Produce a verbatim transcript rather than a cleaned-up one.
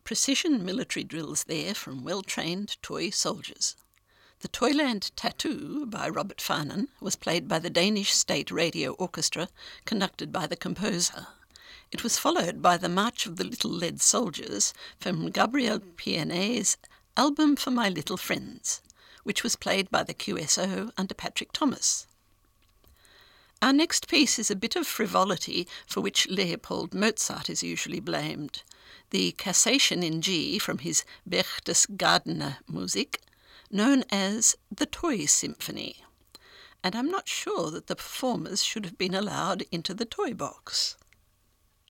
Precision military drills there from well-trained toy soldiers. The Toyland Tattoo by Robert Farnan was played by the Danish State Radio Orchestra, conducted by the composer. It was followed by the March of the Little Lead Soldiers from Gabriel Pianet's Album for My Little Friends, which was played by the Q S O under Patrick Thomas. Our next piece is a bit of frivolity for which Leopold Mozart is usually blamed. The Cassation in G from his Berchtesgadener Musik, known as the Toy Symphony. And I'm not sure that the performers should have been allowed into the toy box.